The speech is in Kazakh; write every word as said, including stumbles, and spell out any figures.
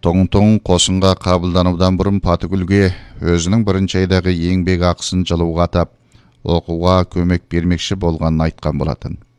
Тоң-тоң қосынға қабылданудан бұрын Патыгүлге өзінің бірінші айдағы еңбек ақысын жылуға атап, оқуға көмек бермекші болғанын айтқан болатын.